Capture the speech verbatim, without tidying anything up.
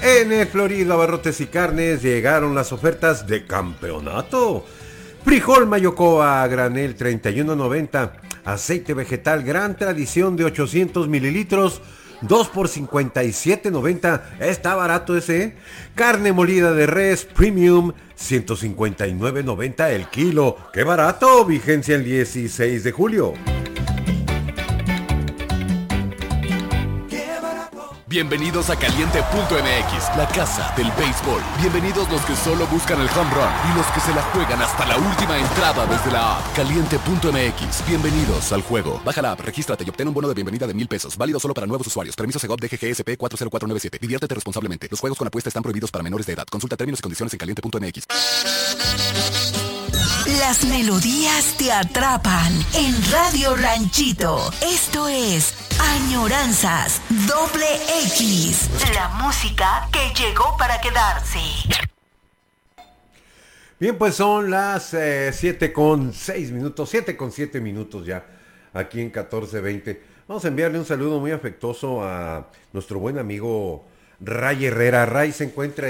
En el Florido Abarrotes y Carnes llegaron las ofertas de campeonato. Frijol Mayocoa a granel treinta y uno noventa. Aceite vegetal Gran Tradición de ochocientos mililitros, dos por cincuenta y siete noventa. Está barato ese, ¿eh? Carne molida de res Premium, ciento cincuenta y nueve noventa el kilo. ¡Qué barato! Vigencia el dieciséis de julio. Bienvenidos a Caliente punto M X, la casa del béisbol. Bienvenidos los que solo buscan el home run y los que se la juegan hasta la última entrada desde la app. Caliente punto M X, bienvenidos al juego. Baja la app, regístrate y obtén un bono de bienvenida de mil pesos. Válido solo para nuevos usuarios. Permiso Segov D G G S P cuatro cero cuatro nueve siete. Diviértete responsablemente. Los juegos con apuesta están prohibidos para menores de edad. Consulta términos y condiciones en caliente punto M X. Las melodías te atrapan en Radio Ranchito. Esto es Añoranzas Doble X. La música que llegó para quedarse. Bien, pues son las eh, siete con seis minutos, siete con siete minutos ya, aquí en catorce veinte. Vamos a enviarle un saludo muy afectuoso a nuestro buen amigo Ray Herrera. Ray se encuentra